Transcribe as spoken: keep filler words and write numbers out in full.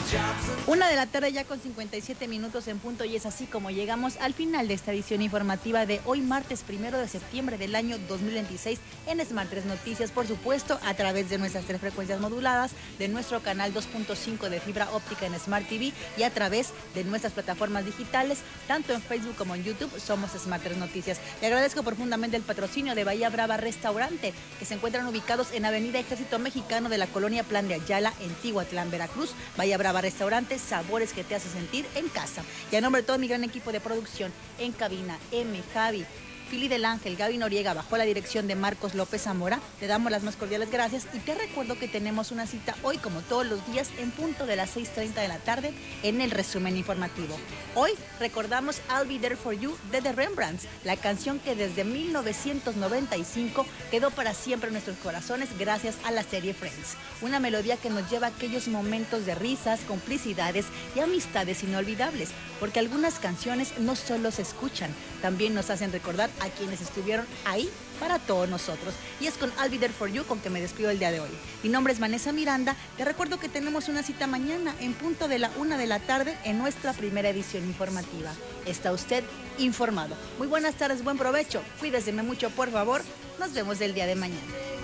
Una de la tarde ya con cincuenta y siete minutos en punto, y es así como llegamos al final de esta edición informativa de hoy martes primero de septiembre del año dos mil veintiséis en Smart tres Noticias, por supuesto a través de nuestras tres frecuencias moduladas, de nuestro canal dos punto cinco de fibra óptica en Smart T V y a través de nuestras plataformas digitales, tanto en Facebook como en YouTube. Somos Smart tres Noticias. Le agradezco profundamente el patrocinio de Bahía Brava Restaurante, que se encuentran ubicados en Avenida Ejército Mexicano de la colonia Plan de Ayala, en Tihuatlán, Veracruz. Bahía Brava Restaurante, sabores que te hace sentir en casa. Y a nombre de todo mi gran equipo de producción, en cabina, M, Javi, Fili del Ángel, Gaby Noriega, bajo la dirección de Marcos López Zamora, te damos las más cordiales gracias y te recuerdo que tenemos una cita hoy, como todos los días, en punto de las seis treinta de la tarde, en el resumen informativo. Hoy recordamos I'll Be There For You de The Rembrandts, la canción que desde mil novecientos noventa y cinco quedó para siempre en nuestros corazones gracias a la serie Friends. Una melodía que nos lleva a aquellos momentos de risas, complicidades y amistades inolvidables, porque algunas canciones no solo se escuchan, también nos hacen recordar a quienes estuvieron ahí para todos nosotros. Y es con I'll Be There For You con que me despido el día de hoy. Mi nombre es Vanessa Miranda. Te recuerdo que tenemos una cita mañana en punto de la una de la tarde en nuestra primera edición informativa. Está usted informado. Muy buenas tardes, buen provecho. Cuídeseme mucho, por favor. Nos vemos el día de mañana.